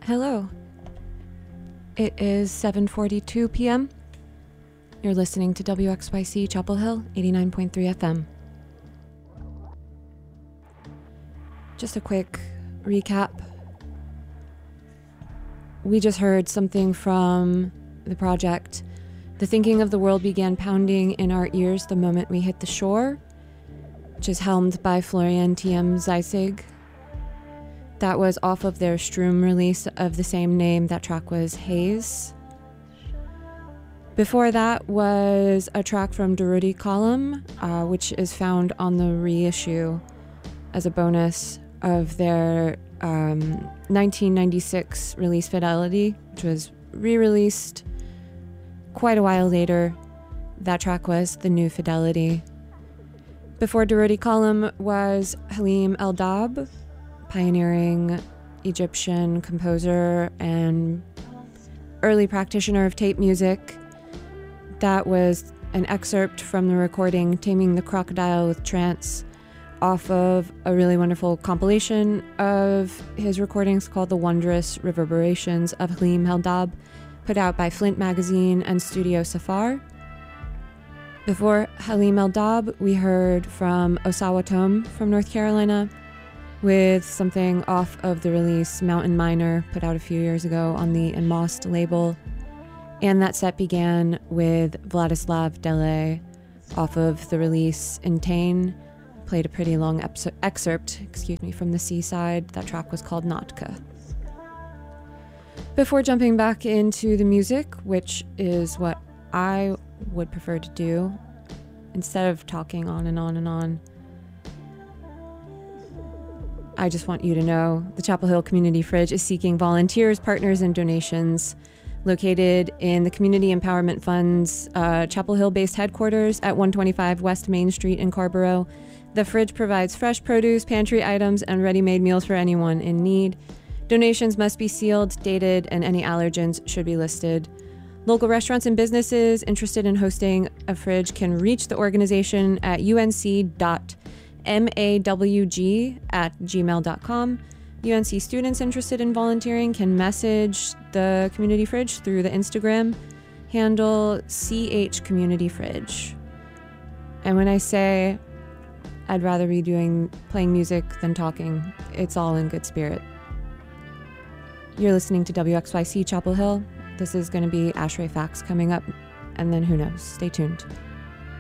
Hello. It is 7:42 p.m. You're listening to WXYC Chapel Hill, 89.3 FM. Just a quick recap. We just heard something from the project. The thinking of the world began pounding in our ears the moment we hit the shore, which is helmed by Florian T.M. Zeissig. That was off of their Stroom release of the same name. That track was Haze. Before that was a track from Durruti Column, which is found on the reissue as a bonus of their 1996 release Fidelity, which was re-released quite a while later. That track was The New Fidelity. Before Durruti Column was Halim Eldab, pioneering Egyptian composer and early practitioner of tape music. That was an excerpt from the recording Taming the Crocodile with Trance off of a really wonderful compilation of his recordings called The Wondrous Reverberations of Halim Eldab, put out by Flint Magazine and Studio Safar. Before Halim Eldab, we heard from Osawa Tome from North Carolina, with something off of the release Mountain Miner, put out a few years ago on the Enmost label. And that set began with Vladislav Dele off of the release Intain. Played a pretty long excerpt from the Seaside. That track was called Natka. Before jumping back into the music, which is what I would prefer to do, instead of talking on and on and on, I just want you to know the Chapel Hill Community Fridge is seeking volunteers, partners, and donations. Located in the Community Empowerment Fund's Chapel Hill-based headquarters at 125 West Main Street in Carrboro, the fridge provides fresh produce, pantry items, and ready-made meals for anyone in need. Donations must be sealed, dated, and any allergens should be listed. Local restaurants and businesses interested in hosting a fridge can reach the organization at unc.mawg@gmail.com. UNC students interested in volunteering can message the Community Fridge through the Instagram handle CH Community Fridge. And when I say I'd rather be playing music than talking, it's all in good spirit. You're listening to WXYC Chapel Hill. This is going to be ASHRAE Facts coming up, and then who knows? Stay tuned.